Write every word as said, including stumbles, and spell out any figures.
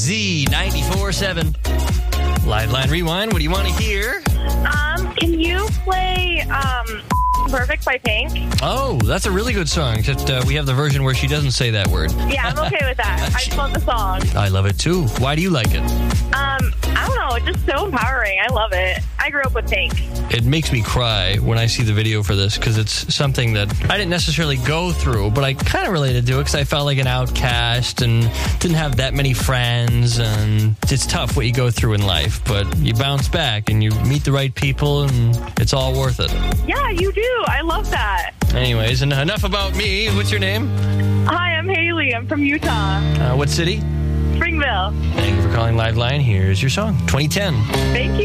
Z ninety-four seven. Liveline Rewind, what do you want to hear? Um, can you play um, Perfect by Pink? Oh, that's a really good song, except uh, we have the version where she doesn't say that word. Yeah, I'm okay with that. I just love the song. I love it too. Why do you like it? Um, I don't know. It's just so empowering. I love it. I grew up with Pink. It makes me cry when I see the video for this because it's something that I didn't necessarily go through, but I kind of related to it because I felt like an outcast and didn't have that many friends, and it's tough what you go through in life, but you bounce back and you meet the right people and it's all worth it. Yeah, you do. I love that. Anyways, and enough about me. What's your name? Hi, I'm Haley. I'm from Utah. Uh, what city? Springville. Thank you for calling Liveline. Here's your song, twenty ten. Thank you.